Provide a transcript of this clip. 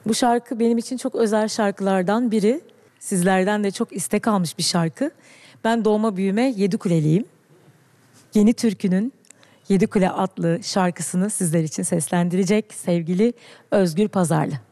Bu şarkı benim için çok özel şarkılardan biri. Sizlerden de çok istek almış bir şarkı. Ben doğma büyüme Yedikuleliyim. Yeni Türkü'nün Yedikule adlı şarkısını sizler için seslendirecek sevgili Özgür Pazarlı.